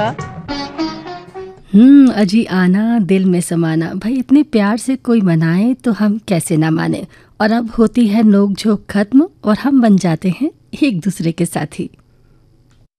अजी आना दिल में समाना, भाई इतने प्यार से कोई मनाए तो हम कैसे ना माने। और अब होती है नोक झोंक खत्म और हम बन जाते हैं एक दूसरे के साथी।